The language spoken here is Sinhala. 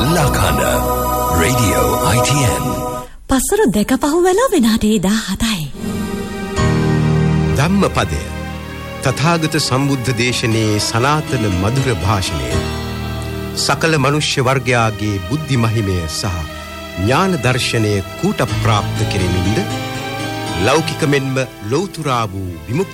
Lakana Radio ITN. පසුරු දෙක පහුවෙලා විනාඩි 17යි. ධම්මපදය තථාගත සම්බුද්ධ දේශනේ සනාතන මధుර භාෂණය සකල මනුෂ්‍ය වර්ගයාගේ බුද්ධි මහිමය සහ ඥාන දර්ශනය කූට ප්‍රාප්ත කෙරෙමින්ද ලෞකික මෙන්ම ලෞතුරා වූ